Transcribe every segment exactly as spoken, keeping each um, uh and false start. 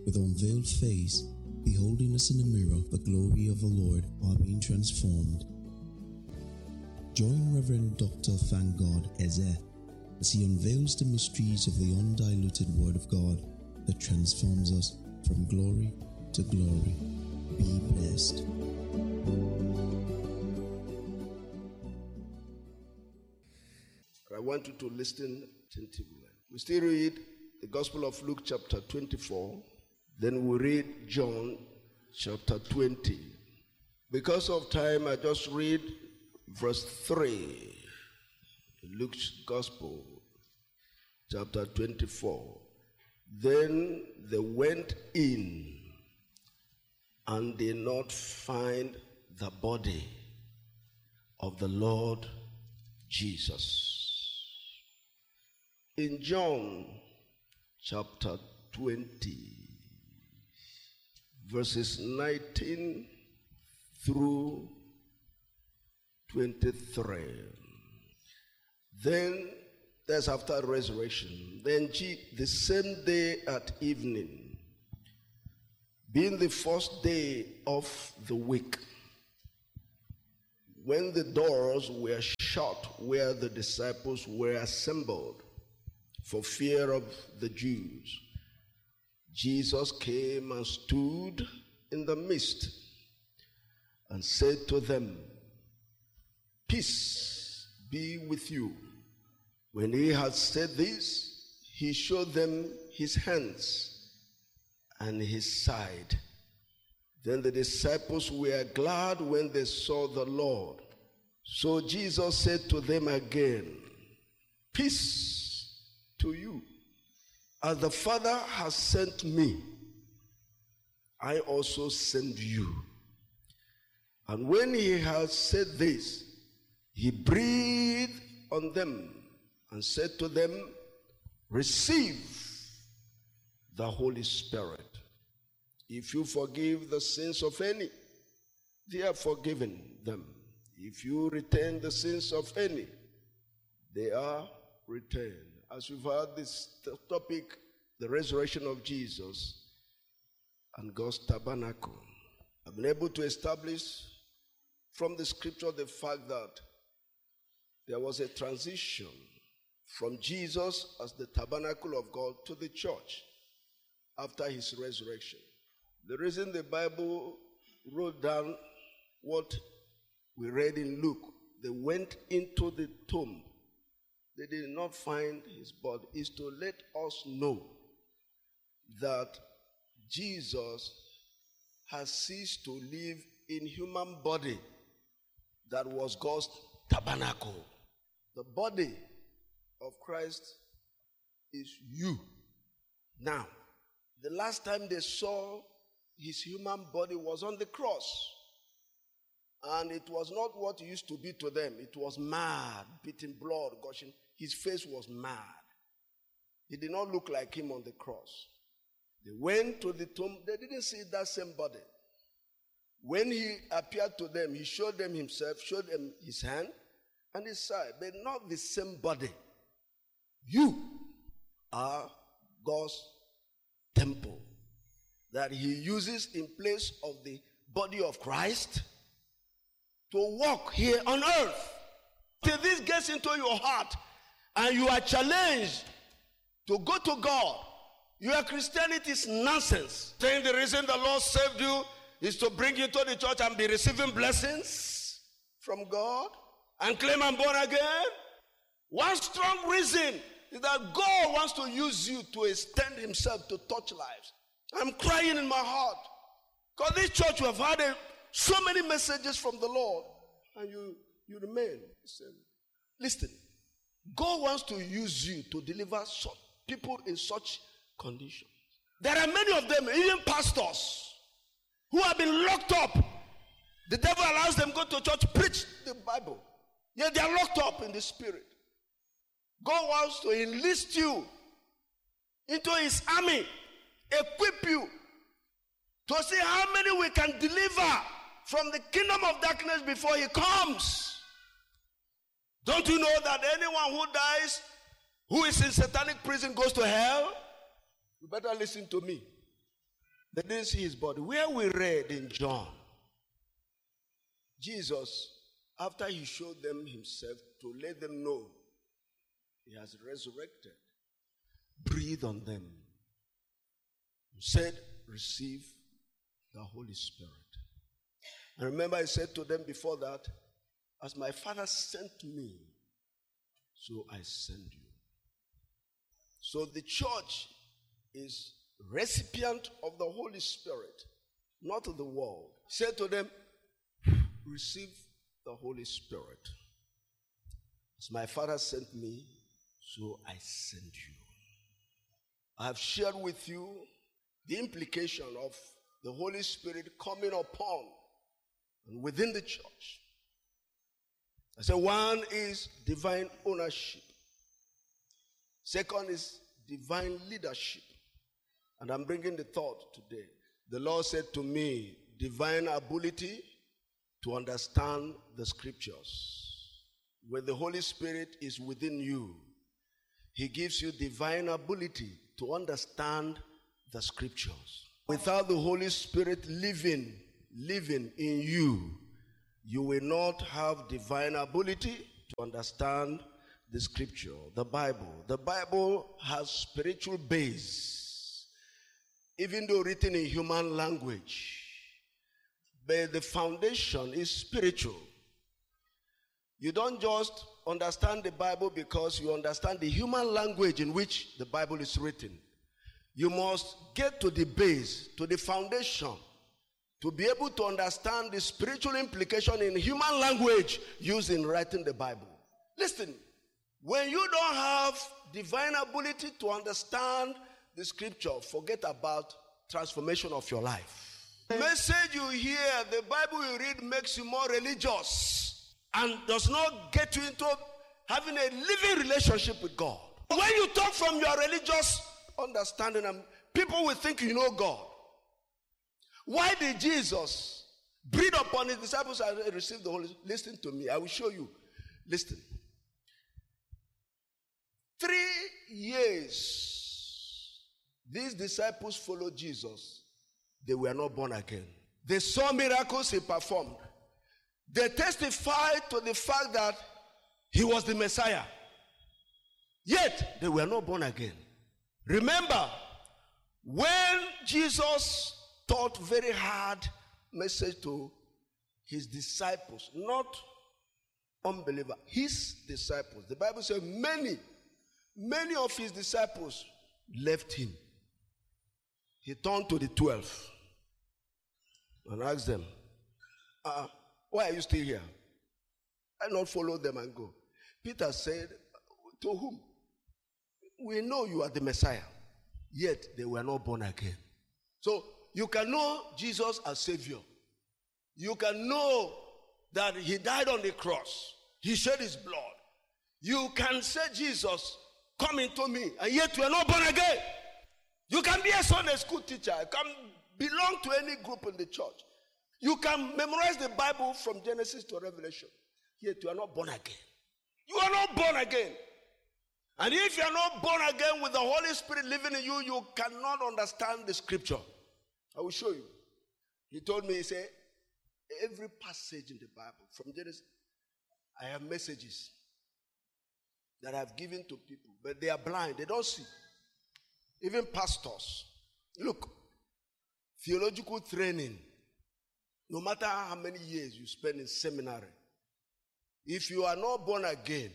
with unveiled face, beholding us in the mirror, the glory of the Lord, are being transformed. Join Reverend Doctor Thank God Eze as he unveils the mysteries of the undiluted Word of God that transforms us from glory to glory. Be blessed. I want you to listen attentively. We still read the Gospel of Luke chapter twenty-four. Then we read John chapter twenty. Because of time, I just read verse three. Luke's Gospel chapter twenty-four. Then they went in and did not find the body of the Lord Jesus. In John chapter twenty, verses nineteen through twenty-three. Then, that's after resurrection. Then the same day at evening, being the first day of the week, when the doors were shut where the disciples were assembled for fear of the Jews, Jesus came and stood in the midst and said to them, "Peace be with you." When he had said this, he showed them his hands and his side. Then the disciples were glad when they saw the Lord. So Jesus said to them again, "Peace to you. As the Father has sent me, I also send you." And when he had said this, he breathed on them and said to them, "Receive the Holy Spirit. If you forgive the sins of any, they are forgiven them. If you retain the sins of any, they are retained." As we've heard this topic, the resurrection of Jesus and God's tabernacle, I've been able to establish from the scripture the fact that there was a transition from Jesus as the tabernacle of God to the church after his resurrection. The reason the Bible wrote down what we read in Luke, they went into the tomb, they did not find his body, is to let us know that Jesus has ceased to live in human body that was God's tabernacle. The body of Christ is you. Now, the last time they saw his human body was on the cross. And it was not what it used to be to them. It was mad, beating blood, gushing. His face was mad. He did not look like him on the cross. They went to the tomb. They didn't see that same body. When he appeared to them, he showed them himself, showed them his hand and his side, but not the same body. You are God's temple that he uses in place of the body of Christ to walk here on earth. Till this gets into your heart and you are challenged to go to God, your Christianity is nonsense. Saying the reason the Lord saved you is to bring you to the church and be receiving blessings from God and claim I'm born again. One strong reason is that God wants to use you to extend himself to touch lives. I'm crying in my heart because this church, we have had a, so many messages from the Lord and you, you remain the same. Listen, God wants to use you to deliver so, people in such conditions. There are many of them, even pastors, who have been locked up. The devil allows them to go to church, preach the Bible. Yet they are locked up in the spirit. God wants to enlist you into his army, equip you to see how many we can deliver from the kingdom of darkness before he comes. Don't you know that anyone who dies, who is in satanic prison, goes to hell? You better listen to me. They didn't see his body. Where we read in John, Jesus, after he showed them himself to let them know he has resurrected, breathed on them, said, receive the Holy Spirit. And remember, he said to them before that, as my Father sent me, so I send you. So the church is recipient of the Holy Spirit, not the world. He said to them, receive the Holy Spirit. As my Father sent me, so I send you. I have shared with you the implication of the Holy Spirit coming upon and within the church. I said one is divine ownership. Second is divine leadership. And I'm bringing the thought today. The Lord said to me, divine ability to understand the scriptures. When the Holy Spirit is within you, he gives you divine ability to understand the scriptures. Without the Holy Spirit living, living in you, you will not have divine ability to understand the scripture, the Bible. The Bible has spiritual base, even though written in human language. But the foundation is spiritual. You don't just understand the Bible because you understand the human language in which the Bible is written. You must get to the base, to the foundation, to be able to understand the spiritual implication in human language used in writing the Bible. Listen, when you don't have divine ability to understand the scripture, forget about transformation of your life. The message you hear, the Bible you read makes you more religious and does not get you into having a living relationship with God. When you talk from your religious understanding, and people will think you know God. Why did Jesus breathe upon his disciples and receive the Holy Spirit? Listen to me, I will show you. Listen. Three years, these disciples followed Jesus. They were not born again. They saw miracles he performed. They testified to the fact that he was the Messiah. Yet, they were not born again. Remember, when Jesus taught very hard message to his disciples, not unbelievers, his disciples. The Bible says many, many of his disciples left him. He turned to the twelve and asked them, uh, why are you still here? I not follow them and go. Peter said, to whom? We know you are the Messiah. Yet they were not born again. So you can know Jesus as Savior. You can know that he died on the cross. He shed his blood. You can say, Jesus, come into me, and yet you are not born again. You can be a Sunday school teacher. You can belong to any group in the church. You can memorize the Bible from Genesis to Revelation. Yet you are not born again. You are not born again. And if you are not born again with the Holy Spirit living in you, you cannot understand the scripture. I will show you. He told me, he said, every passage in the Bible, from Genesis, I have messages that I've given to people, but they are blind, they don't see. Even pastors. Look, theological training, no matter how many years you spend in seminary, if you are not born again,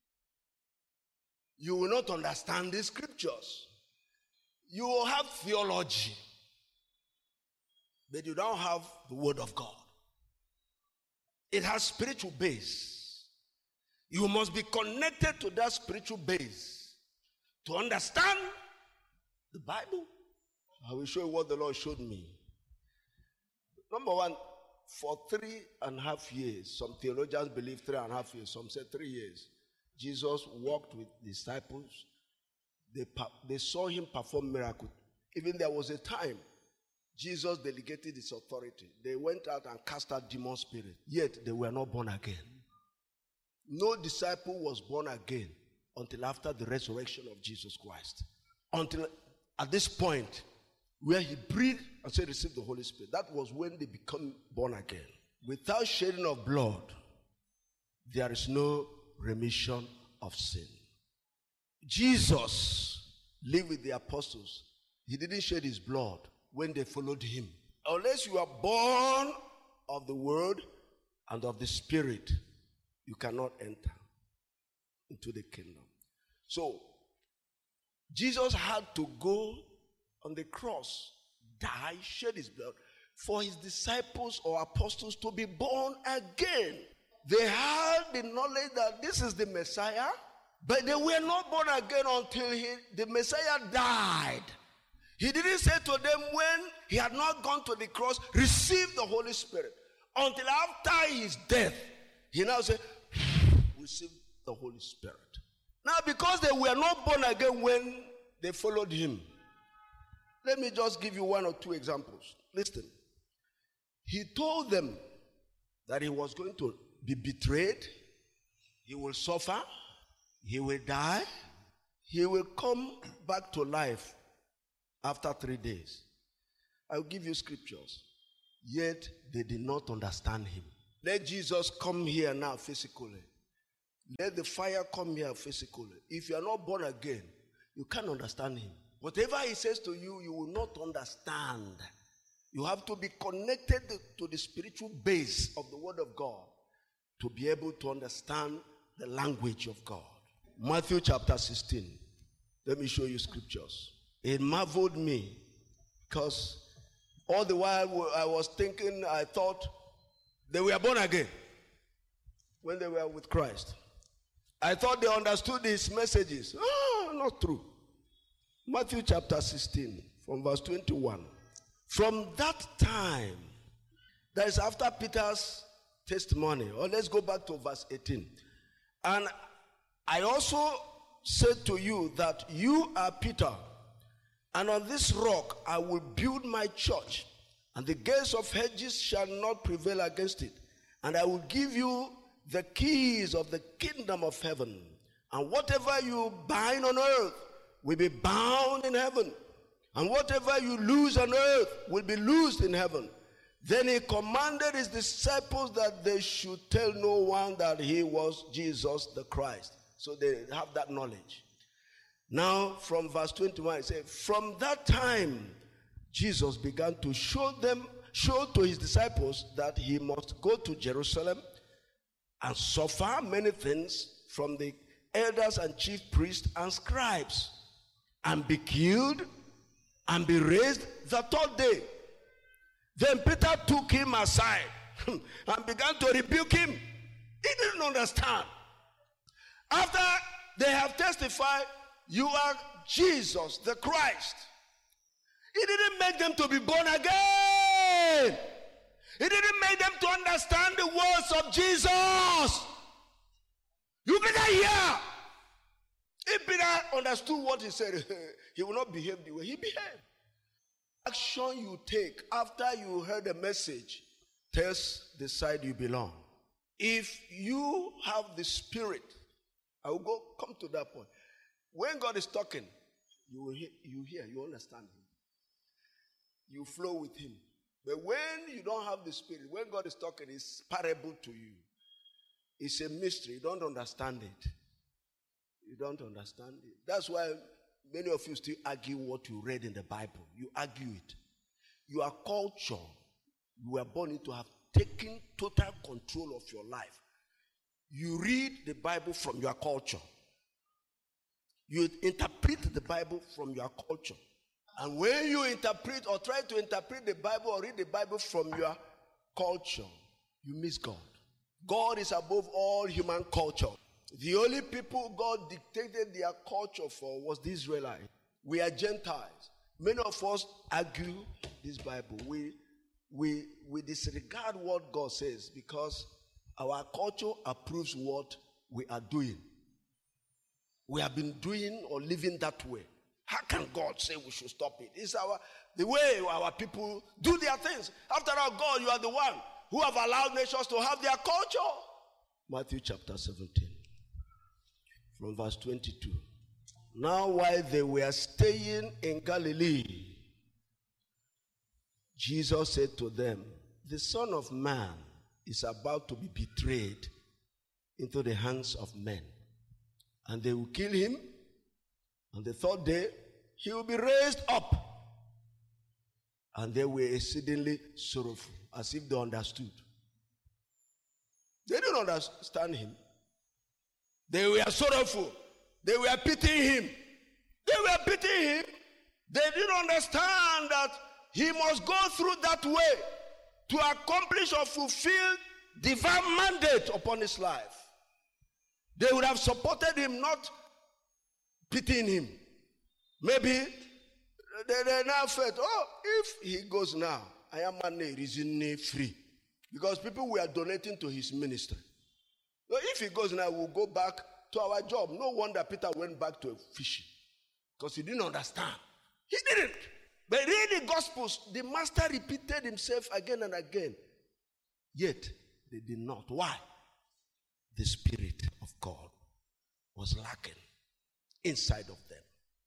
you will not understand the scriptures. You will have theology, but you don't have the word of God. It has spiritual base. You must be connected to that spiritual base to understand the Bible. I will show you what the Lord showed me. Number one, for three and a half years, some theologians believe three and a half years, some say three years, Jesus walked with disciples. They, they saw him perform miracles. Even there was a time Jesus delegated his authority. They went out and cast out demon spirits, yet they were not born again. No disciple was born again until after the resurrection of Jesus Christ. Until at this point, where he breathed and said, receive the Holy Spirit. That was when they become born again. Without shedding of blood, there is no remission of sin. Jesus lived with the apostles. He didn't shed his blood when they followed him. Unless you are born of the word and of the Spirit, you cannot enter into the kingdom. So, Jesus had to go on the cross, die, shed his blood, for his disciples or apostles to be born again. They had the knowledge that this is the Messiah, but they were not born again until he, the Messiah died. He didn't say to them when he had not gone to the cross, receive the Holy Spirit. Until after his death, he now said, receive the Holy Spirit. Now, because they were not born again when they followed him, let me just give you one or two examples. Listen. He told them that he was going to be betrayed, he will suffer, he will die, he will come back to life after three days. I'll give you scriptures. Yet they did not understand him. Let Jesus come here now physically. Let the fire come here physically. If you are not born again, you can't understand him. Whatever he says to you, you will not understand. You have to be connected to the spiritual base of the word of God to be able to understand the language of God. Matthew chapter sixteen. Let me show you scriptures. It marveled me because all the while I was thinking, I thought they were born again when they were with Christ. I thought they understood his messages. Ah, not true. Matthew chapter sixteen, from verse twenty-one. From that time, that is after Peter's testimony, or let's go back to verse eighteen. And I also said to you that you are Peter, and on this rock I will build my church, and the gates of Hades shall not prevail against it. And I will give you the keys of the kingdom of heaven. And whatever you bind on earth will be bound in heaven. And whatever you loose on earth will be loosed in heaven. Then he commanded his disciples that they should tell no one that he was Jesus the Christ. So they have that knowledge. Now from verse twenty-one, it says, from that time, Jesus began to show them, show to his disciples that he must go to Jerusalem and suffer many things from the elders and chief priests and scribes, and be killed and be raised the third day. Then Peter took him aside and began to rebuke him. He didn't understand. After they have testified, you are Jesus the Christ. He didn't make them to be born again. He didn't make them to understand the words of Jesus. You better hear. If Peter understood what he said, he will not behave the way he behaved. Action you take after you heard the message tells the side you belong. If you have the Spirit, I will go come to that point. When God is talking, you will hear, you hear, you understand him. You flow with him. But when you don't have the Spirit, when God is talking, it's parable to you. It's a mystery. You don't understand it. You don't understand it. That's why many of you still argue what you read in the Bible. You argue it. Your culture, you were born into have taken total control of your life. You read the Bible from your culture. You interpret the Bible from your culture. And when you interpret or try to interpret the Bible or read the Bible from your culture, you miss God. God is above all human culture. The only people God dictated their culture for was the Israelites. We are Gentiles. Many of us argue this Bible. We, we, we disregard what God says because our culture approves what we are doing. We have been doing or living that way. How can God say we should stop it? It's our the way our people do their things. After all, God, you are the one who have allowed nations to have their culture. Matthew chapter seventeen, from verse twenty-two. Now while they were staying in Galilee, Jesus said to them, the Son of Man is about to be betrayed into the hands of men, and they will kill him. On the third day, he will be raised up. And they were exceedingly sorrowful, as if they understood. They didn't understand him. They were sorrowful. They were pitying him. They were pitying him. They didn't understand that he must go through that way to accomplish or fulfill divine mandate upon his life. They would have supported him, not pitying him. Maybe they, they now felt, oh, if he goes now, I am money free. Because people were donating to his ministry. So if he goes now, we'll go back to our job. No wonder Peter went back to fishing. Because he didn't understand. He didn't. But read the Gospels, the master repeated himself again and again. Yet, they did not. Why? The Spirit of God was lacking inside of them.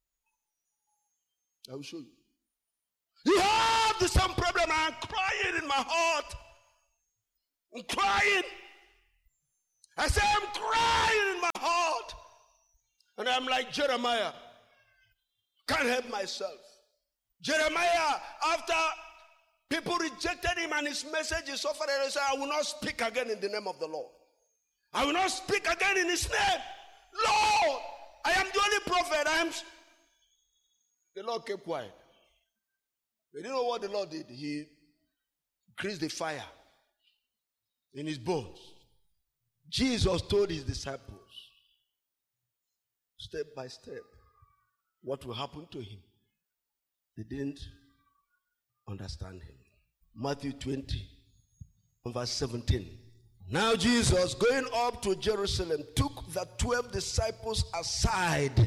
I will show you. You have the same problem. I'm crying in my heart. I'm crying. I say I'm crying in my heart. And I'm like Jeremiah. Can't help myself. Jeremiah, after people rejected him and his message is suffered, he said, I will not speak again in the name of the Lord. I will not speak again in his name. Lord, I am the only prophet. I am. The Lord kept quiet. They didn't know what the Lord did. He increased the fire in his bones. Jesus told his disciples, step by step, what will happen to him. They didn't understand him. Matthew twenty, verse seventeen. Now Jesus, going up to Jerusalem, took the twelve disciples aside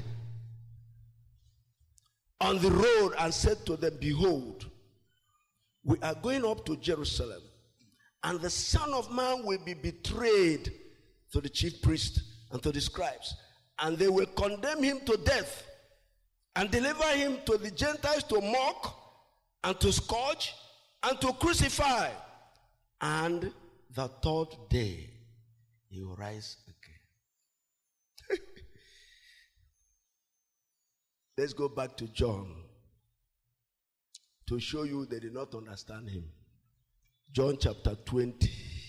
on the road and said to them, behold, we are going up to Jerusalem, and the Son of Man will be betrayed to the chief priests and to the scribes, and they will condemn him to death and deliver him to the Gentiles to mock and to scourge and to crucify. And the third day he will rise again. Let's go back to John to show you they did not understand him. John chapter twenty,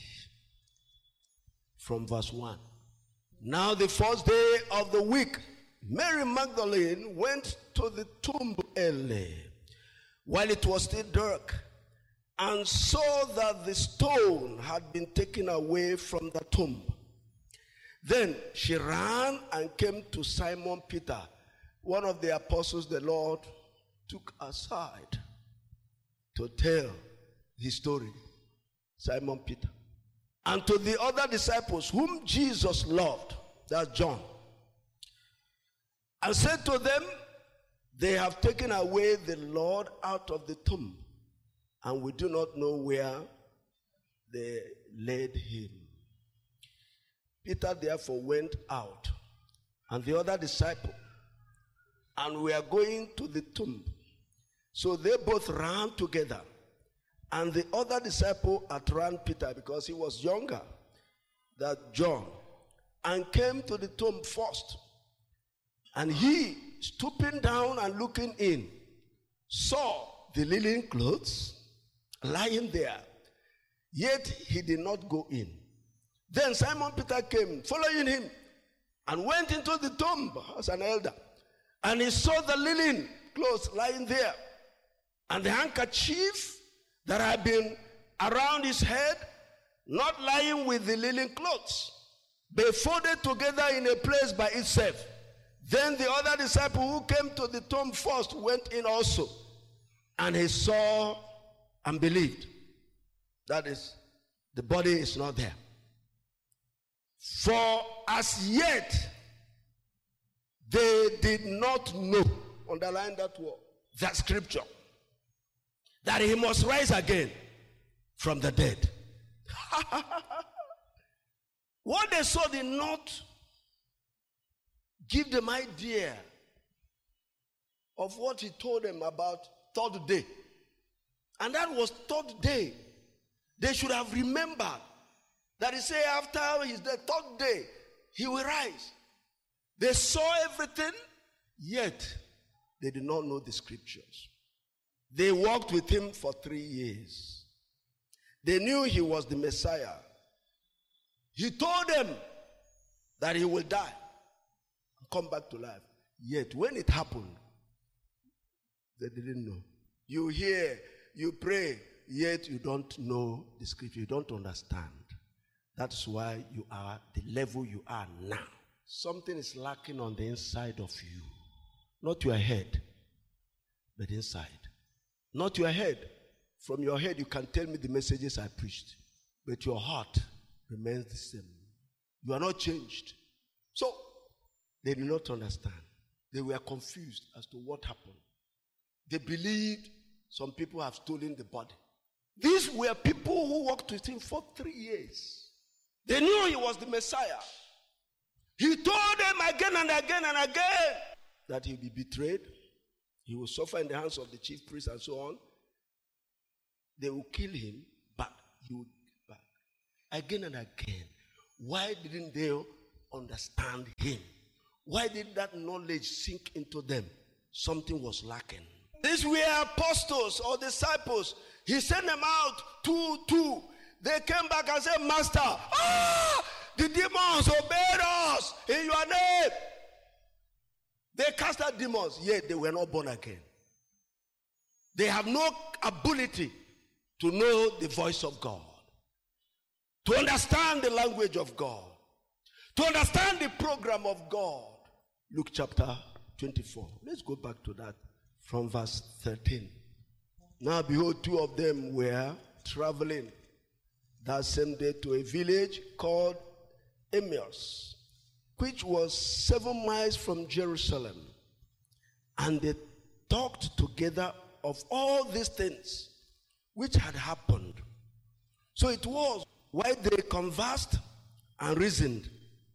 from verse one. Now the first day of the week, Mary Magdalene went to the tomb early, while it was still dark, and saw that the stone had been taken away from the tomb. Then she ran and came to Simon Peter, one of the apostles the Lord took aside to tell his story. Simon Peter. And to the other disciples whom Jesus loved, that's John, and said to them, they have taken away the Lord out of the tomb, and we do not know where they laid him. Peter therefore went out, and the other disciple, and we are going to the tomb. So they both ran together, and the other disciple outran Peter because he was younger than John, and came to the tomb first. And he, stooping down and looking in, saw the linen clothes lying there, yet he did not go in. Then Simon Peter came, following him, and went into the tomb as an elder. And he saw the linen clothes lying there, and the handkerchief that had been around his head, not lying with the linen clothes, but folded together in a place by itself. Then the other disciple who came to the tomb first went in also, and he saw and believed. That is, the body is not there. For as yet they did not know, underline that word, that scripture, that he must rise again from the dead. What they saw did not give them idea of what he told them about third day. And that was third day. They should have remembered that he said after his death, third day, he will rise. They saw everything, yet they did not know the scriptures. They walked with him for three years. They knew he was the Messiah. He told them that he will die and come back to life. Yet when it happened, they didn't know. You hear, you pray, yet you don't know the scripture. You don't understand. That's why you are the level you are now. Something is lacking on the inside of you. Not your head, but inside. Not your head. From your head, you can tell me the messages I preached. But your heart remains the same. You are not changed. So, they did not understand. They were confused as to what happened. They believed some people have stolen the body. These were people who walked with him for three years. They knew he was the Messiah. He told them again and again and again that he will be betrayed. He will suffer in the hands of the chief priests and so on. They will kill him, but he would get back. Again and again. Why didn't they understand him? Why did that knowledge sink into them? Something was lacking. These were apostles or disciples. He sent them out two, two. They came back and said, Master, ah, the demons obeyed us in your name. They cast out demons, yet they were not born again. They have no ability to know the voice of God, to understand the language of God, to understand the program of God. Luke chapter twenty-four. Let's go back to that from verse thirteen. Now behold, two of them were traveling that same day to a village called Emmaus, which was seven miles from Jerusalem. And they talked together of all these things which had happened. So it was while they conversed and reasoned,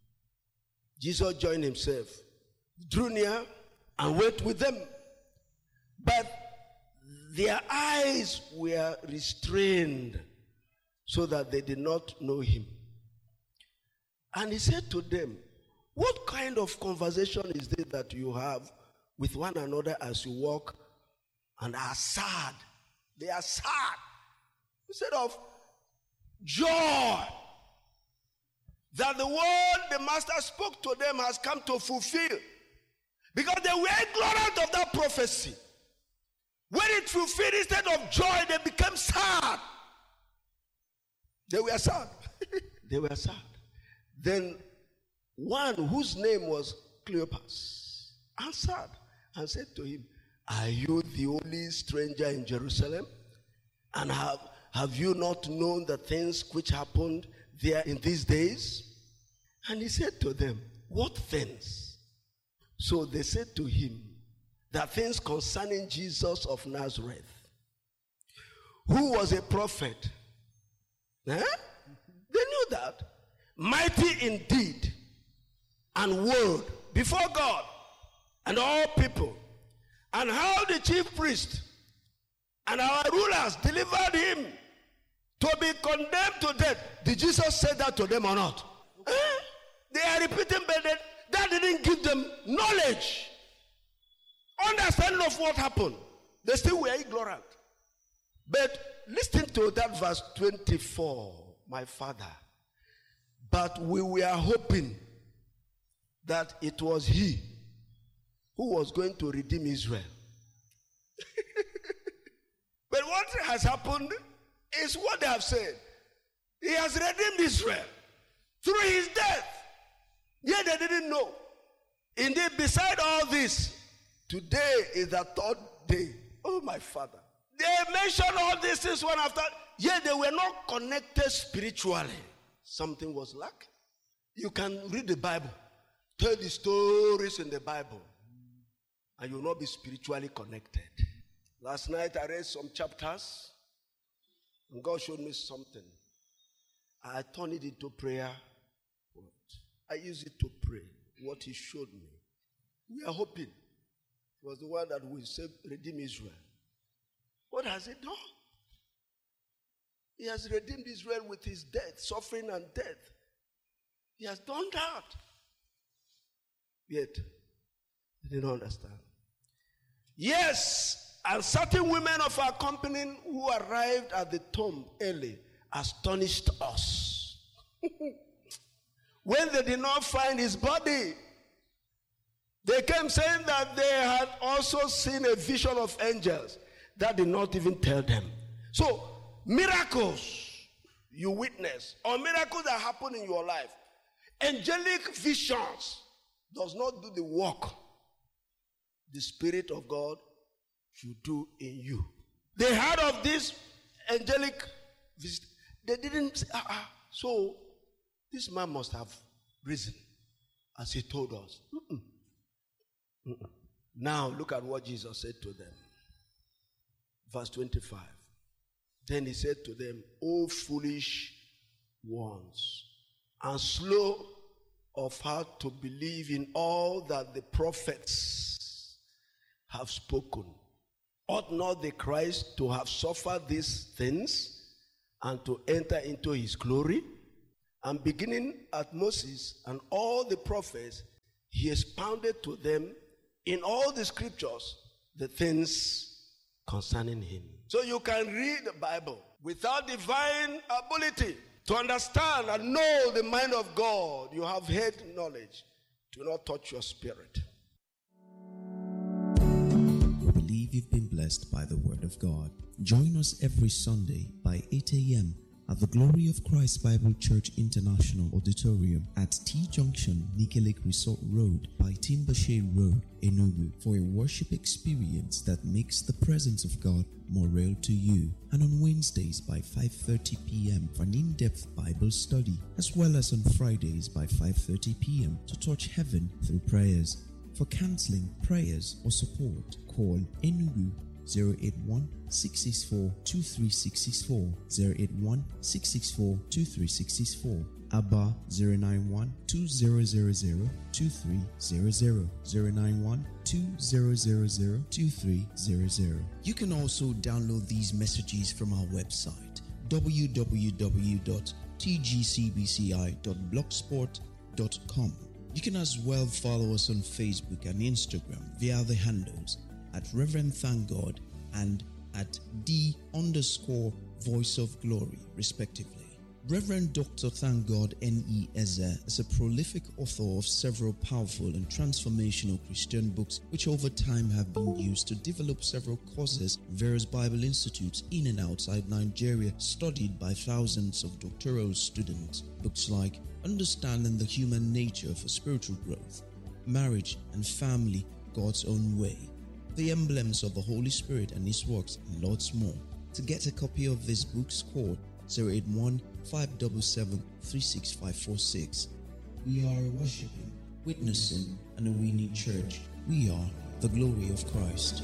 Jesus joined himself, drew near, and went with them. But their eyes were restrained so that they did not know him. And he said to them, what kind of conversation is this that you have with one another as you walk and are sad? They are sad. Instead of joy that the word the master spoke to them has come to fulfill. Because they were ignorant of that prophecy. When it fulfilled, instead of joy, they became sad. They were sad. They were sad. Then one whose name was Cleopas answered and said to him, are you the only stranger in Jerusalem? And have, have you not known the things which happened there in these days? And he said to them, what things? So they said to him, the things concerning Jesus of Nazareth, who was a prophet. Eh? They knew that. Mighty indeed and word before God and all people. And how the chief priest and our rulers delivered him to be condemned to death. Did Jesus say that to them or not? Eh? They are repeating, but that, that didn't give them knowledge, understanding of what happened. They still were ignorant. But listen to that verse twenty-four, my father. But we were hoping that it was he who was going to redeem Israel. But what has happened is what they have said. He has redeemed Israel through his death. Yet they didn't know. Indeed, beside all this, today is the third day. Oh, my father. They mentioned all these things one after, yet they were not connected spiritually. Something was lacking. You can read the Bible, tell the stories in the Bible, and you will not be spiritually connected. Last night I read some chapters, and God showed me something. I turned it into prayer. I used it to pray. What he showed me. We are hoping it was the one that will save, redeem Israel. What has it done? He has redeemed Israel with his death, suffering and death. He has done that. Yet, they didn't understand. Yes, and certain women of our company who arrived at the tomb early astonished us. When they did not find his body, they came saying that they had also seen a vision of angels. That did not even tell them. So, miracles you witness, or miracles that happen in your life, angelic visions does not do the work the Spirit of God should do in you. They heard of this angelic visit. They didn't say, ah, ah, so this man must have risen, as he told us. Mm-mm. Mm-mm. Now look at what Jesus said to them. Verse twenty-five. Then he said to them, O foolish ones, and slow of heart to believe in all that the prophets have spoken. Ought not the Christ to have suffered these things and to enter into his glory? And beginning at Moses and all the prophets, he expounded to them in all the scriptures the things concerning him. So you can read the Bible without divine ability to understand and know the mind of God. You have heard knowledge. Do not touch your spirit. We believe you've been blessed by the Word of God. Join us every Sunday by eight a.m. at the Glory of Christ Bible Church International Auditorium at T Junction, Nike Lake Resort Road by Timbashe Road, Enugu, for a worship experience that makes the presence of God more real to you. And on Wednesdays by five thirty p.m. for an in-depth Bible study, as well as on Fridays by five thirty p.m. to touch heaven through prayers. For counseling, prayers, or support, call Enugu zero eight one, six six four, two three six six four, zero eight one, six six four, two three six six four, Abba zero nine one, two zero zero zero, two three zero zero, zero nine one, two zero zero zero, two three zero zero. You can also download these messages from our website w w w dot t g c b c i dot blogspot dot com. You can as well follow us on Facebook and Instagram via the handles at Reverend Thank God and at D underscore Voice of Glory, respectively. Reverend Doctor Thank God N E Eze is a prolific author of several powerful and transformational Christian books, which over time have been used to develop several courses in various Bible institutes in and outside Nigeria, studied by thousands of doctoral students. Books like Understanding the Human Nature for Spiritual Growth, Marriage and Family, God's Own Way, The Emblems of the Holy Spirit and His Works, and lots more. To get a copy of these books, call zero eight one, five seven seven, three six five four six. We are a worshiping, witnessing, and a winning church. We are the glory of Christ.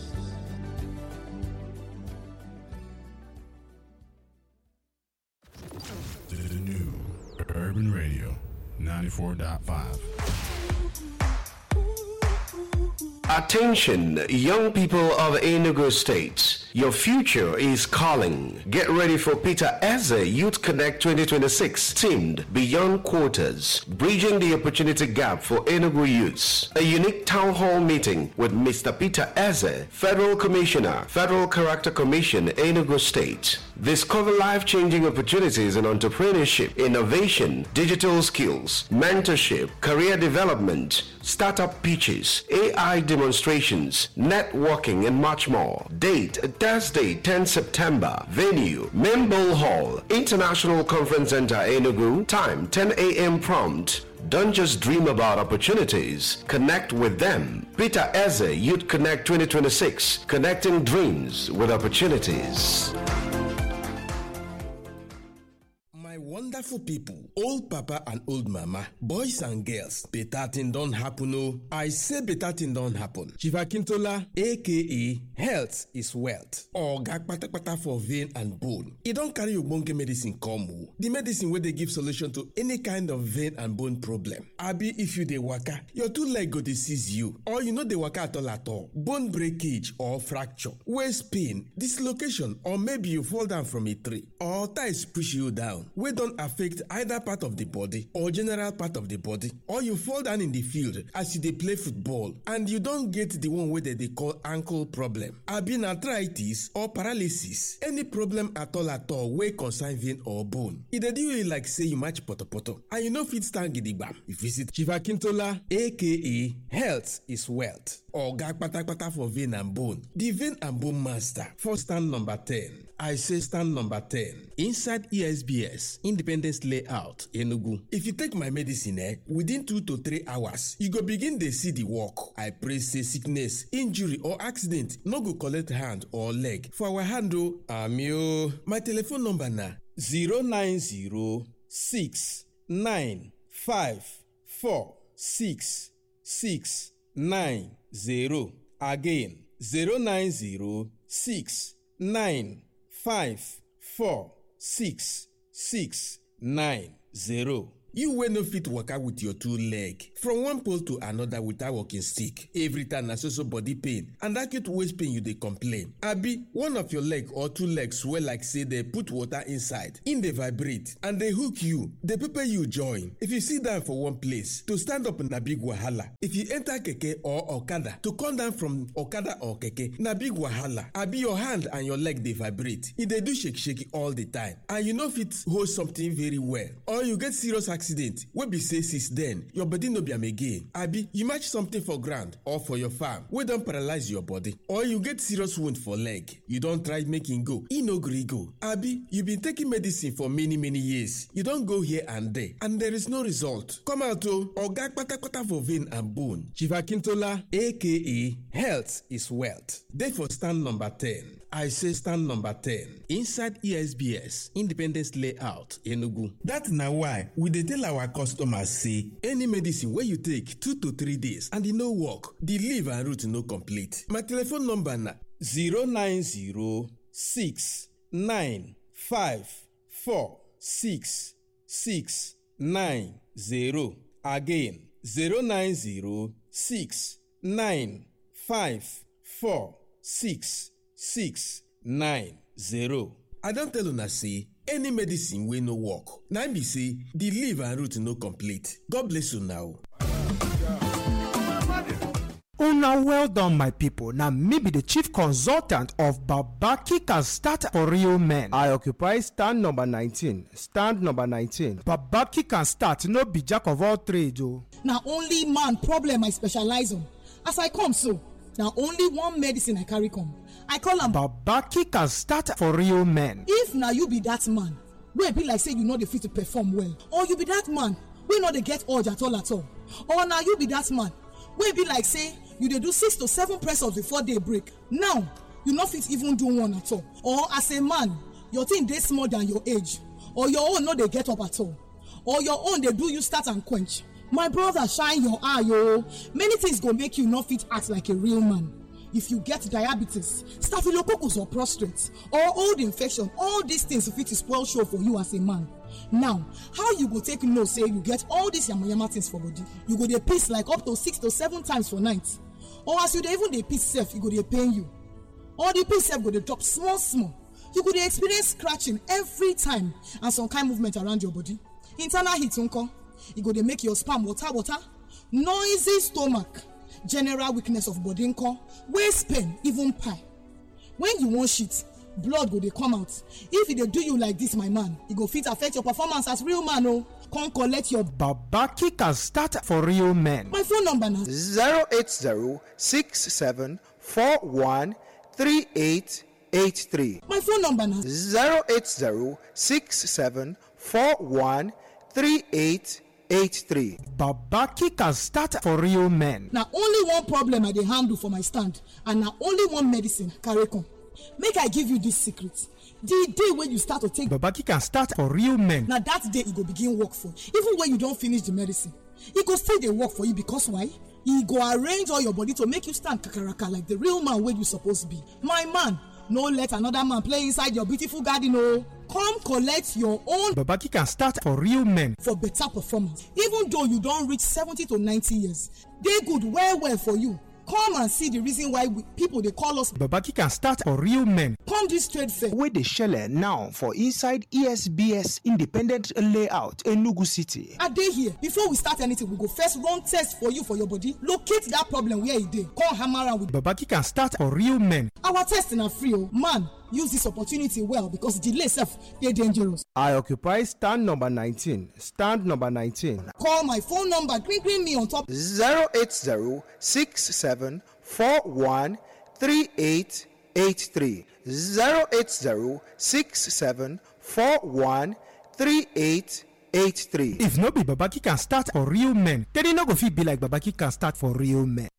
The new Urban Radio ninety-four point five. Attention, young people of Enugu State. Your future is calling. Get ready for Peter Eze Youth Connect twenty twenty-six, themed Beyond Quarters, Bridging the Opportunity Gap for Enugu Youths. A unique town hall meeting with Mister Peter Eze, Federal Commissioner, Federal Character Commission, Enugu State. Discover life-changing opportunities in entrepreneurship, innovation, digital skills, mentorship, career development, startup pitches, A I demonstrations, networking, and much more. Date, Thursday, tenth September. Venue, Membol Hall, International Conference Center, Enugu. Time, ten a.m. prompt. Don't just dream about opportunities. Connect with them. Peter Eze Youth Connect twenty twenty-six. Connecting dreams with opportunities. My wonderful careful people, old papa and old mama, boys and girls, better thing don't happen oh. I say better thing don't happen. Chief Akintola, aka Health is Wealth, oga kpatakpata for vein and bone. E don carry ogbonge medicine come o. The medicine wey dey give solution to any kind of vein and bone problem. Abi if you dey waka, your two leg go dey seize you, or you no dey waka at all at all. Bone breakage or fracture, waist pain, dislocation, or maybe you fall down from a tree, or ties push you down, wey don affect either part of the body or general part of the body, or you fall down in the field as you dey play football and you don get the one wey dem dey call ankle problem. Abi na arthritis or paralysis, any problem at all at all wey concern vein or bone. E dey do you like say you match potopoto and you no fit stand gidigba. You visit Chief Akintola, aka Health is Wealth, oga kpatakpata for vein and bone, the vein and bone master, for stand number ten. I say stand number ten, inside E S B S Independence Layout, Enugu. If you take my medicine eh, within two to three hours, you go begin dey see the work. I pray say sickness, injury or accident no go collect hand or leg for our hand o. Ami o. My telephone number na zero nine zero six nine five four six six nine zero. Again, zero nine zero six nine five four six six nine zero. You wey no fit waka with your two leg from one pole to another without walking stick. Every time na so so body pain and acute waist pain you dey complain. Abi one of your leg or two legs swell like say they put water inside, in dey vibrate and they hook you, dey pepper you join. If you sit down for one place, to stand up na big wahala. If you enter keke or okada, to come down from okada or keke na big wahala. Abi your hand and your leg dey vibrate, e dey do shake shake all the time and you no fit hold something very well, or you get serious accident wey be say since then your body no be am again. Abi you match something for ground or for your farm wey don paralyze your body, or you get serious wound for leg, you don try make e go, e no gree go. Abi you been taking medicine for many many years, you don go here and there and there is no result. Come out o, oga kpatakpata for vein and bone, Chief Akintola, aka Health is Wealth, dey for stand number ten. I say stand number ten, inside E S B S Independence Layout, Enugu. That na why we dey tell our customers say any medicine wey you take two to three days and e no work, the leaf and root no complete. My telephone number na zero nine zero six nine five four six six nine zero. Again, zero nine zero six nine five four six six nine zero. I don tell una say any medicine wey no work, na im be say the leaf and root no complete. God bless you now. Una well done my people. Now me be the chief consultant of Babaki Can Start for Real Men. I occupy stand number nineteen. Stand number nineteen. Babaki Can Start no be jack of all trades o. Now only man problem I specialize on. As I come so, now only one medicine I carry come. I call am Babaki Can Start for Real Men. If now you be that man, wey be like say you know the fit to perform well, or you be that man wey no dey get urge at all at all, or now you be that man wey be like say you dey do six to seven press ups before day break, now you no fit even do one at all, or as a man your thing dey small than your age, or your own no dey get up at all, or your own dey do you start and quench. My brother, shine your eye o. Many things go make you no fit act like a real man. If you get diabetes, staphylococcus or prostate, or old infection, all these things fit to spoil show for you as a man. Now, how you go take know say you get all these yamayama things for body? You go dey piss like up to six to seven times for night, or as you dey even dey piss sef, e go dey pain you, or the piss sef go dey drop small small. You go dey experience scratching every time and some kind movement around your body. Internal heat nko, e go dey make your sperm water water, noisy stomach, general weakness of body nko, waist pain, even pie. When you wan shit, blood go dey come out. If e dey do you like this, my man, e go fit affect your performance as real man o. Come collect your Babaki Can Start for Real Men. My phone number na zero eight zero six seven four one three eight eight three. My phone number na zero eight zero six seven four one three eight eight three. Babaki Can Start for Real Men. na only one problem I dey handle for my stand, and na only one medicine I carry come. Make I give you this secret. The day when you start to take Babaki can start for real men. now that day e go begin work for you. Even when you don finish the medicine, e go still dey work for you because why? E go arrange all your body to make you stand kakaraka like the real man wey you suppose be. My man, no let another man play inside your beautiful garden o. Come collect your own Babaki can start for real men. for better performance. Even though you don reach seventy to ninety years, dey good well well for you. Come and see the reason why we, people dey call us Babaki can start for real men. come this trade fair. wey dey shele now for inside E S B S Independent Layout, Enugu City. I dey here. Before we start anything, we go first run test for you for your body. Locate that problem where e dey. Come hammer am with. Babaki can start for real men. Our test na free o. Man, use this opportunity well because delay sef dey dangerous. I occupy stand number nineteen. Stand number nineteen. Call my phone number, green green me on top. zero eight zero six seven four one three eight eight three. zero eight zero six seven four one three eight eight three. If no be Babaki can start for real men, then e no go fit be like Babaki can start for real men.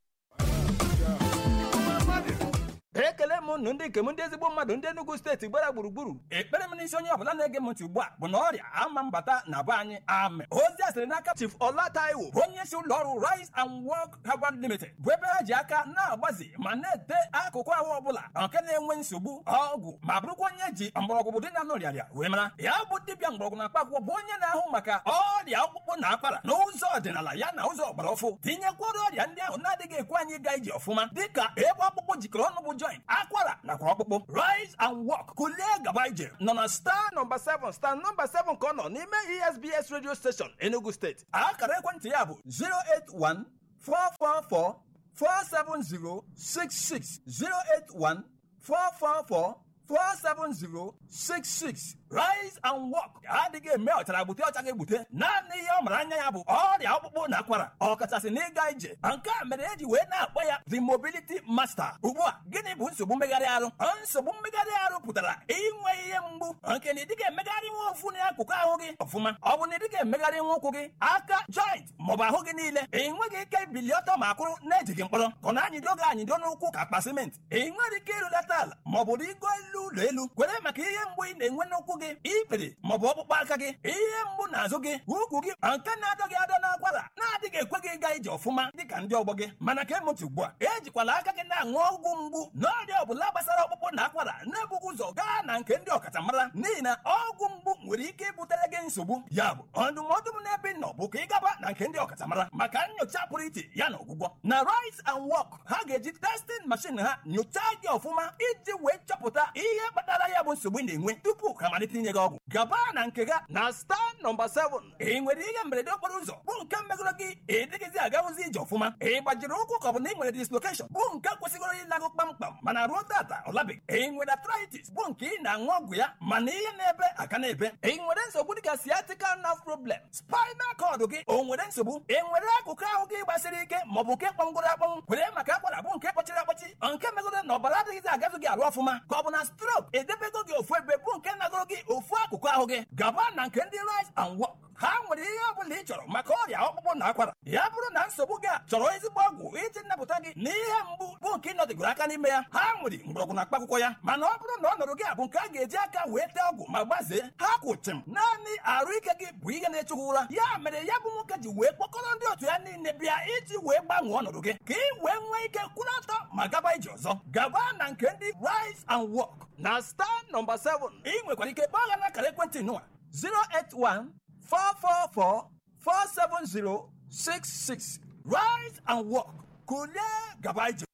ekele m unu ndị nke m ndị ezigbo mmadụ ndị Enugu steeti gbara gburugburu ekpere m n'isi onye ọbụla na-ege m ntị ugbu a bụ na ọrịa ama mbata na be anyị amen. Ozi a sịrị n'aka Chief Ola Taiwo bụ onye isi ụlọ ọrụ Rise and Work Herbal Limited bụ ebe ha ji aka na-agbazi ma na-ete akụkụ ahụ ọbụla nke na-enwe nsogbu ọgwụ ma bụrụkwa onye ji mgbọrọgwụ bụ dị na nọrịarịa wee mara ya bụ dibịa mgbọrọgwụ na mkpaakwụkwọ bụ onye na-ahụ maka ọrịa ọkpụkpụ na akwara n'ụzọ ọdịnala ya na ụzọ ọgbara ọfụ tinyekwara ọrịa ndị ahụ na-adịghị ekwe anyị gaa ije ọfụma dịka ebe ọkpụkpụ jikọrọ ọnụ bụ joint akwara nakwa ọkpụkpụ. Rise and Walk kulie gaba ije nọ na star nọmba seven star nọmba seven ka ọ nọ n'ime E S B S radio station Enugu steeti. Akara ekwentị ya bụ zero eight one four four four four seven zero six six zero eight one four four four four seven zero six six. Rise and Walk adịghị eme ọchara gbute ọcha ga-egbute naanị ihe ọ mara anya ya bụ ọrịa ọkpụkpụ na akwara ọkachasị n'ịga ije nke a mere eji wee na-akpọ ya the mobility master. Ugbu a gịnị bụ nsogbu mmegharị arụ? Nsogbu mmegharị arụ pụtara inwe ihe mgbu nke na ịdịga emegharị nwa ofu n'akụkụ ahụ gị ọfụma. Ọ bụ na ịdịga emegharị nwa ụkwụ gị aka joint maọbụ ahụ gị niile enweghị ike ibili ọtọ ma akụrụ na-ejighị mkpọrọ ka ọ na-anyịdo gị anyịdo n'ụkwụ ka akpa simenti. Ị nwere ike ịrụlata ala maọbụ rigo elu ụlọ elu kwere maka ihe mgbu ị na-enwe n'ụkwụ gị ikpere maọbụ ọkpụkpụ aka gị ihe mgbu n'azụ gị ukwu gị nke na-adọ gị adọ n'akwara na-adịghị ekwe gị ịga ije ọfụma dịka ndị ọgbọ gị. Mana ka emụtụ ugbu a ejikwala aka gị na-aṅụ ọgwụ mgbu n'ọrịa ọbụla gbasara ọkpụkpụ na akwara na-ebughị ụzọ gaa na nke ndị ọkachamara n'ihi na ọgwụ mgbu nwere ike ibutere gị nsogbu. Ya bụ ndụmọdụ m n'ebe ị nọ bụ ka ị gaba na nke ndị ọkachamara maka nyocha pụrụ iche ya na ọgwụgwọ. Na Rise and Walk ha ga-eji testing machine ha nyochaa gị ọfụma iji wee chọpụta ihe kpatara ya bụ nsogbu ị na-enwe tupu ka malite inye gị ọgwụ. Gaba na nke ga na star nọmba seven. Ị nwere ihe mberede okporo ụzọ bụ nke megoro gị ịdịghịzi agawụzi ije ọfụma. Ị gbajiri ụkwụ ka ọ bụ na ị nwere dislocation bụ nke kwesịgoro ịlagụ kpamkpam mana ruo tata ọ labeghị. Ị nwere arthritis bụ nke ị na-aṅụ ọgwụ ya mana ihe na-ebe aka na-ebe. Ị nwere nsogbu dịka sciatica nerve problem, spinal cord gị o nwere nsogbu. Ị nwere akụkụ ahụ gị gbasiri ike maọbụ nke kpọngoro akpọnwụ kwere maka akwara bụ nke kpọchiri akpọchi nke megoro na ọbara adịghịzi agazu gị arụ ọfụma ka ọ bụ na stroke edebego gị ofu ebe bụ nke nagoro gị ofu akụkụ ahụ gị. Gaba na nke ndị Rise and Walk ha nwere ihe ọ bụla ị chọrọ maka ọrịa ọkpụkpụ na akwara. Ya bụrụ na nsogbu gị a chọrọ ezigbo ọgwụ iji nnapụta gị na ihe mgbu bụ nke ịnọdịgoro aka n'ime ya ha nwere mgbọrọgwụ na mkpaakwụkwọ ya. Mana ọ bụrụ na ọnọdụ gị a bụ nke a ga-eji aka wee tee ọgwụ ma gbazee ha kwụchim naanị arụ ike gị bụ ihe na-echukwu ụra. Ya mere ya bụ nwoke ji wee kpọkọrọ ndị otu ya niile bịa iji wee gbanwee ọnọdụ gị ka ị wee nwee ike kwụrụ ọtọ ma gaba ije ọzọ. Gaba na nke ndị Rise and Walk na star nọmba seven. Ị nwekwara ike kpọọ ha n'akara ekwentị nụwa zero eight one four four four four seven zero six six. Rise and Walk kulie gaba ije.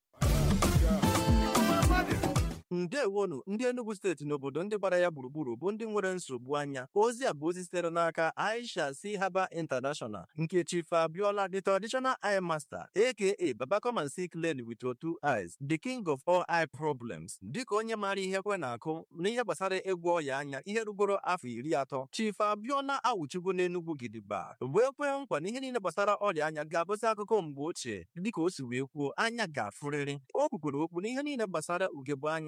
Ndewonu ndị Enugu steeti n'obodo ndị gbara ya gburugburu bụ ndị nwere nsogbu anya. Ozi a bụ ozi sitere n'aka Aisha C. Herbal International nke Chief Abiola, the traditional eye master aka Baba come and see clearly with your two eyes, the king of all eye problems. Dịka onye maara ihe kwe na-akụ n'ihe gbasara ịgwọ ọya anya ihe rugoro afọ iri atọ, Chief Abiola awụchigo n'Enugu gidigba wee kwee nkwa na ihe niile gbasara ọrịa anya ga-abụzi akụkọ mgbe ochie dịka o si wee kwuo anya ga-afụrịrị. O kwukwere okwu na ihe niile gbasara ugegbe anya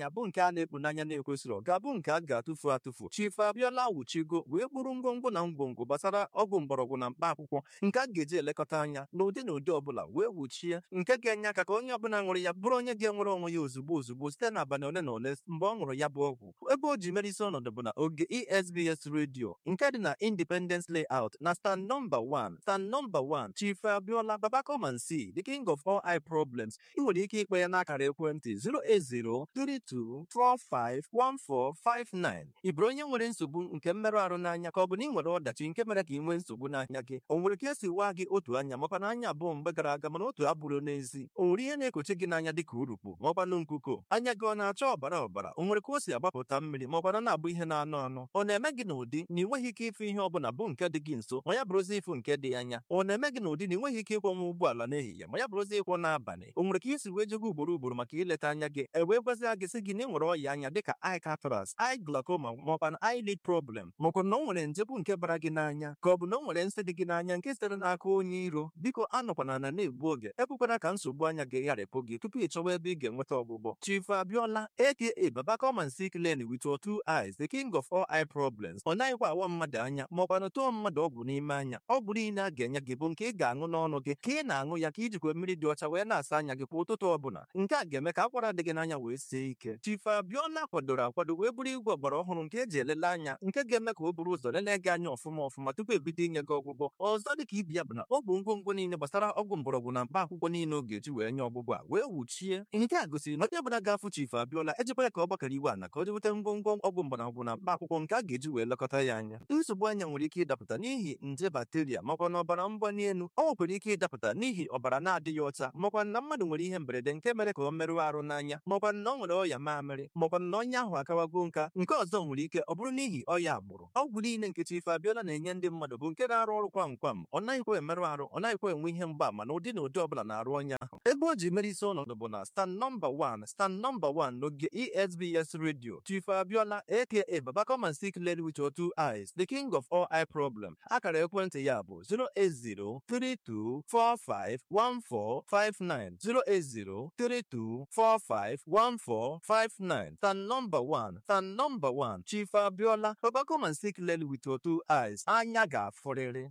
anya bụ nke a na-ekpu n'anya na-ekwesịrị ga-abụ nke a ga-atụfu atụfu. Chief Abiola wuchigo wee kpụrụ ngwongwo na ngwongwo gbasara ọgwụ mgbọrọgwụ na mkpa akwụkwọ nke a ga-eji elekọta anya n'ụdị na ụdị ọbụla wee wuchie nke ga-enye aka ka onye ọbụla ṅụrụ ya bụrụ onye ga-enwere onwe ya ozugbo ozugbo site n'abalị ole na ole mgbe ọ ṅụrụ ya bụ ọgwụ. Ebe o ji mere isi ọnọdụ bụ na oge E S B S Radio nke dị na Independence Layout na stand nọmba one stand nọmba one. Chief Abiola Baba come and see the king of all eye problems. Ị nwere ike ikpe ya n'akara ekwentị zero eight zero three two four five one four five nine. Ị bụrụ onye nwere nsogbu nke mmerụ ahụ n'anya ka ọ bụ na ị nwere ọdachi nke mere ka ị nwee nsogbu n'anya gị, o nwere ka esi waa gị otu anya makwa na anya abụọ mgbe gara aga mana otu abụrụ n'ezi, o nwere ihe na-ekochi gị n'anya dịka urukpu maọkwanụ nkuko, anya gị ọ na-acha ọbara ọbara, o nwere ka o si agbapụta mmiri maọkwana na-abụ ihe na-anọ anọ, ọ na-eme gị n'ụdị na ị nweghị ike ịfụ ihe ọbụla bụ nke dị gị nso ma ya bụrụzi ịfụ nke dị anya, ọ na-eme gị n'ụdị na ị nweghị ike ịkwọnwa ụgbọala n'ehihie ma ya bụrụzi ịkwọ n'abalị, o nwere ka isi wee jego ugboro ugboro maka ileta anya gị e wee gwazia gị sị gị na ị nwere ọya anya dịka eye cataract, eye glaucoma maọkwa eyelid problem, maọkwa na o nwere nje bụ nke bara gị n'anya ka ọ bụ na o nwere nsị dị gị n'anya nke sitere n'aka onye iro. Biko anọkwana na na-egbu oge, ekwekwana ka nsogbu anya gị gharịpụ gị tupu ị chọwa ebe ị ga-enweta ọgwụgwọ. Chief Abiola aka Baba come and see clearly with your two eyes, the king of all eye problems. Ọ naghịkwa awa mmadụ anya maọkwa na tụọ mmadụ ọgwụ n'ime anya. Ọgwụ niile a ga-enye gị bụ nke ị ga-aṅụ n'ọnụ gị ka ị na-aṅụ ya ka ijikwa mmiri dị ọcha wee na-asa anya gị kwa ụtụtụ ọbụla. Nke a ga-eme ka akwara dị gị n'anya wee sie ike. Chief Abiola kwadoro akwado wee bụrụ igwe ọgbara ọhụrụ nke eji elele anya nke ga-eme ka o buru ụzọ lelee gị anya ọfụma ọfụma tupu ebido inye gị ọgwụgwọ. Ọzọ dị ka ibi ya bụ na ọ bụ ngwongwo niile gbasara ọgwụ mgbọrọgwụ na mkpa akwụkwọ niile ọ ga-eji wee nye ọgwụgwọ a wee wuchie. Nke a gosiri na onye ọbụla ga-afụ Chief Abiola ejikwara ka ọ gbakọrọ iwe ana ka o jeweta ngwongwo ọgwụ mgbọrọgwụ na mkpa akwụkwọ nke a ga-eji wee lekọta ya anya. Nsogbu anya nwere ike ịdapụta n'ihi nje bakteria makwa na ọbara mgbali elu, ọ nwekwara ike ịdapụta n'ihi ọbara na-adịghị ọcha makwa na mmadụ nwere ihe mberede nke mere ka ọ merụọ arụ n'anya makwa na ọ nwere ọya mamịrị makwa na onye ahụ akawago nka. Nke ọzọ nwere ike ọ bụrụ n'ihi ọya agbụrụ. Ọgwụ niile nke Chief Abiola na-enye ndị mmadụ bụ nke na-arụ ọrụ kwam kwam, ọ naghịkwa emerụ arụ, ọ naghịkwa enwe ihe mgbaama na ụdị na ụdị ọbụla na-arụ onye ahụ. Ebe o ji mere isi ọnọdụ bụ na stand nọmba one stand nọmba one n'oge E S B S Radio. Chief Abiola aka Baba come and see clearly with your two eyes, the king of all eye problem. Akara ekwentị ya bụ zero eight zero three two four five one four five nine zero eight zero three two four five one four five nine. Stand number one stand number one. Chief Abiola Baba come and see clearly with your two eyes. Anya ga-afụrịrị.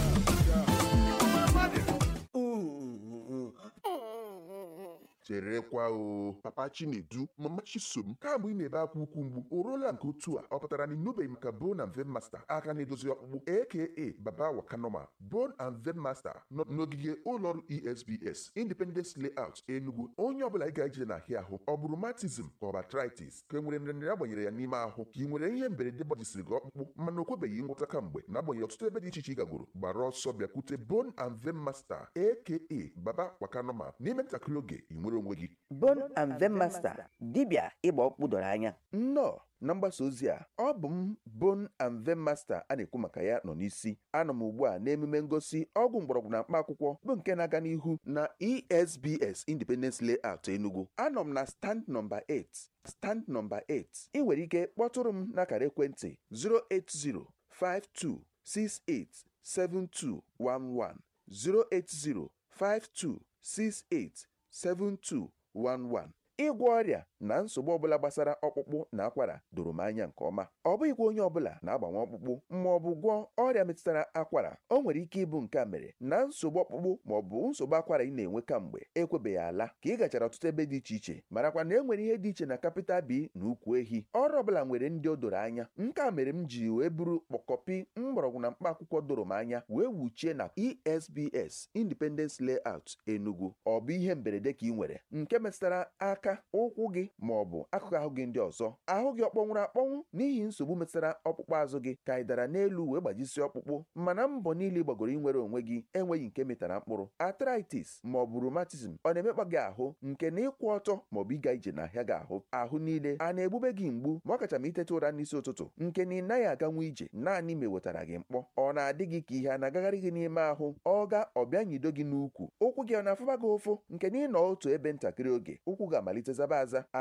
cherekwa o papa Chinedu mama Chisom kamgbe ị na-ebe akwa ukwu mgbu o ruola nke otu a ọ pụtara na ịnụbeghị maka Bone and Vein Master aka na-edozi ọkpụkpụ aka Baba Wakanoma. Bone and Vein Master nọ n'ogige ụlọọrụ E S B S Independence Layout Enugu. Onye ọbụla ị ga-eje na ahịa ahụ ọ bụ rheumatism ka ọ bụ arthritis ka e nwere nrịanrịa agbanyere ya n'ime ahụ ka ị nwere ihe mberede gbajisiri gị ọkpụkpụ mana o kwebeghị ngwọta kamgbe na-agbanyeghị ọtụtụ ebe dị iche iche ị gagoro gbara ọsọ bịakwute Bone and Vein Master aka Baba Wakanoma n'ime ntakịrị oge ị nwere onwe gị. Bone and Vein Master dibịa ịgba ọkpụkpụ doro anya. Nnọọ na mgbasa ozi a ọ bụ m Bone and Vein Master a na-ekwu maka ya nọ n'isi. Anọ m ugbu a n'emume ngosi ọgwụ mgbọrọgwụ na mkpa akwụkwọ bụ nke na-aga n'ihu na E S B S Independence Layout Enugu. Anọ m na stand nọmba eight stand nọmba eight. Ị nwere ike kpọtụrụ m n'akara ekwentị zero eight zero five two six eight seven two one one zero eight zero five two six eight seven two one one. Ịgwọ ọrịa na nsogbu ọbụla gbasara ọkpụkpụ na akwara doro m anya nke ọma. Ọ bụghịkwa onye ọbụla na-agbanwe ọkpụkpụ ma ọ bụ gwọọ ọrịa metụtara akwara. O nwere ike ịbụ nke a mere na nsogbu ọkpụkpụ ma ọ bụ nsogbu akwara ị na-enwe kamgbe ekwebeghị ala ka ị gachara ọtụtụ ebe dị iche iche marakwa na e nwere ihe dị iche na capital B na ukwu ehi. Ọrụ ọbụla nwere ndị o doro anya. Nke a mere m ji wee buru kpọkọpi mgbọrọgwụ na mkpa akwụkwọ doro m anya wee wuchie na E S B S Independence Layout Enugu. Ọ bụ ihe mberede ka ị nwere nke metụtara aka, ụkwụ gị ma ọ bụ akụkụ ahụ gị ndị ọzọ. Ahụ gị ọkpọnwụrụ akpọnwụ n'ihi nsogbu metụtara ọkpụkpụ azụ gị ka ị dara n'elu wee gbajisi ọkpụkpụ mana mbọ niile gbagoro inwere onwe gị enweghị nke metara mkpụrụ. Arthritis ma ọ bụ rheumatism ọ na-emekpa gị ahụ nke na ịkwụ ọtọ ma ọ bụ ịga ije n'ahịa gị ahụ. Ahụ niile a na-egbube gị mgbu ma ọ kacha ma iteta ụra n'isi ụtụtụ nke na ị naghị aganwu ije naanị ma ewetara gị mkpọ. Ọ na-adị gị ka ihe a na-agagharị gị n'ime ahụ. Ọ ga ọbịa nyido gị n'ukwu. Ụkwụ gị ọ na-afụba gị ụfụ nke na ị nọ otu ebe ntakịrị oge ụkwụ ga-amalite zaba aza.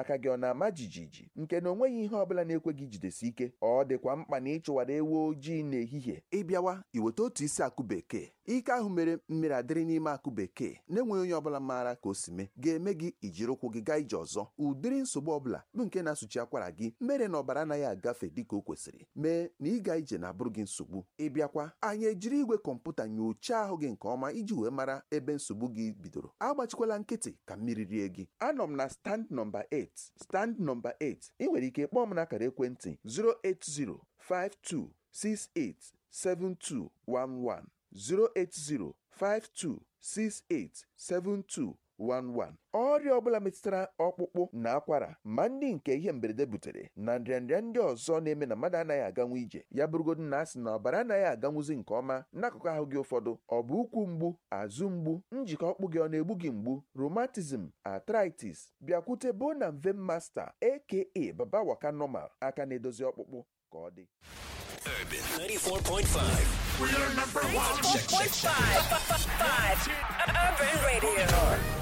aka gị ọ na-ama jijiji nke na onweghị ihe ọbụla na-ekwe gị jidesi ike, ọ dịkwa mkpa na ịchụwara ewu ojii n'ehihie. Ịbịawa iweta otu isi akụ bekee. Ike ahụ mere mmiri adịrị n'ime akụ bekee na-enweghị onye ọbụla maara ka o si mee ga-eme gị ijiri ụkwụ gị gaa ije ọzọ. Ụdịrị nsogbu ọbụla bụ nke na-asụchi akwara gị mere na ọbara anaghị agafe dịka o kwesịrị mee na ịga ije na-abụrụ gị nsogbu. Ịbịakwa anyị ejiri igwe kọmputa nyochaa ahụ gị nke ọma iji wee mara ebe nsogbu gị bidoro. Agbachikwala nkịtị ka mmiri rie gị. Anọ m na stand nọmba eight. Stand nọmba eight. Ị nwere ike kpọọ m n'akara ekwentị zero eight zero five two six eight seven two one one zero eight zero five two six eight seven two one one. Ọrịa ọbụla metụtara ọkpụkpụ na akwara ma ndị nke ihe mberede butere na nrịanrịa ndị ọzọ na-eme na mmadụ anaghị aganwu ije ya bụrụgodu na asị na ọbara anaghị aganwuzi nke ọma n'akụkụ ahụ gị ụfọdụ, ọ bụ ụkwụ mgbu, azụ mgbu, njikọ ọkpụ gị ọ na-egbu gị mgbu, rheumatism, arthritis, bịakwute Bone and Vein Master aka Baba Waka Normal aka na-edozi ọkpụkpụ ka ọ dị. Urban ninety-four point five. We are number one. ninety-four point five. Urban Radio.